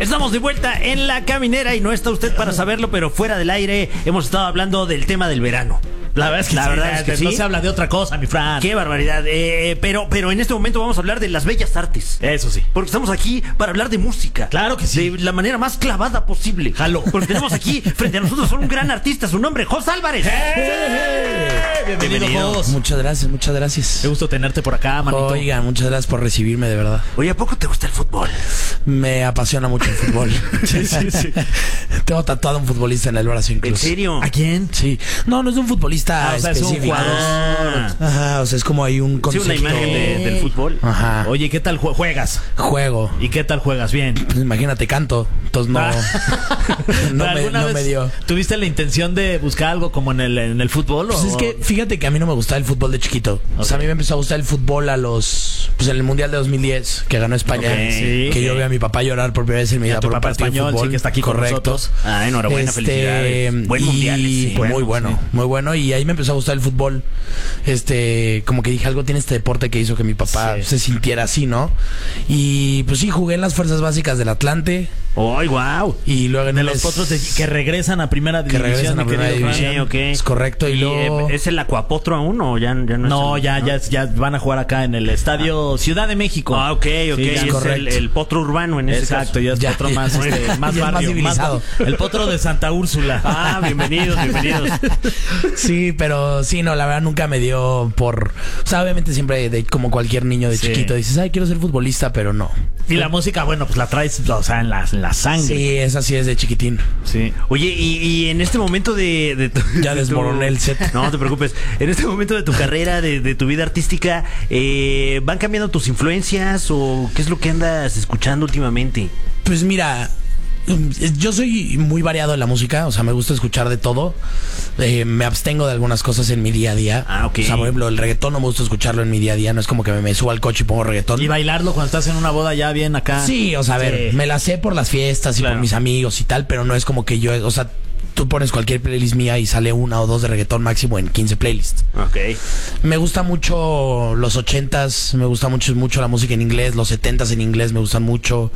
Estamos de vuelta en La Caminera y no está usted para saberlo, pero fuera del aire hemos estado hablando del tema del verano. La verdad es que sí. No se habla de otra cosa, mi Fran. Qué barbaridad. Pero en este momento vamos a hablar de las bellas artes. Eso sí. Porque estamos aquí para hablar de música. Claro que sí. De la manera más clavada posible. Jalo. Porque tenemos aquí frente a nosotros un gran artista. Su nombre, Jos Álvarez. Bienvenido, Jos. Muchas gracias. Qué gusto tenerte por acá, manito. Oiga, muchas gracias por recibirme, de verdad. Oye, ¿a poco te gusta el fútbol? Me apasiona mucho el fútbol. Sí. Tengo tatuado a un futbolista en el brazo incluso. ¿En serio? ¿A quién? Sí. No es un futbolista o sea, es un específico. jugador. Ajá, o sea, es como hay un Sí, concepto. una imagen del fútbol. Ajá. Oye, ¿qué tal juegas? Juego. ¿Y qué tal juegas? Bien. Pues imagínate, canto. Entonces no, no ¿Alguna me vez dio. ¿Tuviste la intención de buscar algo como en el fútbol? Pues es que fíjate que a mí no me gustaba el fútbol de chiquito. O sea, a mí me empezó a gustar el fútbol pues en el Mundial de 2010 que ganó España. Ok, sí. Que yo vi a mi papá llorar por primera vez en mi vida tu por un papá partido de español, fútbol. sí, que está aquí con Correcto. nosotros. Ah, enhorabuena, felicidades. Buen mundial. Sí. Muy bueno. Y ahí me empezó a gustar el fútbol. Como que dije, algo tiene este deporte que hizo que mi papá se sintiera así, ¿no? Y pues sí, jugué en las fuerzas básicas del Atlante. ¡Ay, wow! Y luego en De el los potros que regresan a primera división. que regresan a mi primera querido Fran. división. Ok. Es correcto. Y luego ¿Es el Acuapotro aún o ya no es? No, ya van a jugar acá en el estadio Ciudad de México. Ah, ok. Sí, es correcto. el potro urbano en ese Exacto, caso. ya es Ya. potro más, más Ya es más barrio. civilizado. El potro de Santa Úrsula. Ah, bienvenidos. Sí, pero sí, no, la verdad nunca me dio por... O sea, obviamente siempre, como cualquier niño de Sí. chiquito, dices, ay, quiero ser futbolista, pero no. Y la música, bueno, pues la traes, o sea, en la sangre. Sí, es así desde chiquitín. Sí. Oye, y en este momento de tu, Ya desmoroné el set. No te preocupes. En este momento de tu carrera, de tu vida artística, ¿van cambiando tus influencias o qué es lo que andas escuchando últimamente? Pues mira, yo soy muy variado en la música, o sea, me gusta escuchar de todo. Me abstengo de algunas cosas en mi día a día. Ah, ok. O sea, por ejemplo, el reggaetón no me gusta escucharlo en mi día a día, no es como que me subo al coche y pongo reggaetón. Y bailarlo cuando estás en una boda ya bien acá. Sí, o sea, a ver, Sí. me la sé por las fiestas y Claro. por mis amigos y tal, pero no es como que yo, o sea, tú pones cualquier playlist mía y sale una o dos de reggaetón máximo en 15 playlists. Ok. Me gusta mucho los 80s, me gusta mucho la música en inglés, los 70s en inglés me gustan mucho.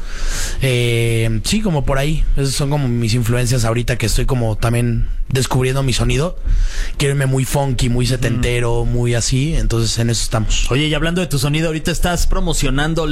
Sí, como por ahí. Esas son como mis influencias ahorita que estoy como también descubriendo mi sonido. Quiero irme muy funky, muy setentero, muy así. Entonces en eso estamos. Oye, y hablando de tu sonido, ahorita estás promocionando